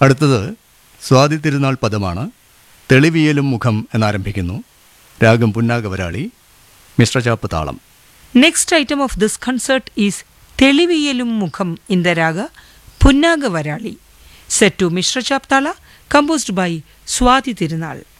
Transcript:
അടുത്തത് സ്വാതി തിരുനാൾ പദമാണ്. തെളിവിയലും മുഖം എന്നാരംഭിക്കുന്നു. രാഗം പുന്നാഗവരാളി, മിശ്ര ചാപ്പ് താളം. Next item of this concert is Teliviyalum Mukham in the raga Punnaga Varali, set to Mishra Chaptala, composed by Swati Tirunal.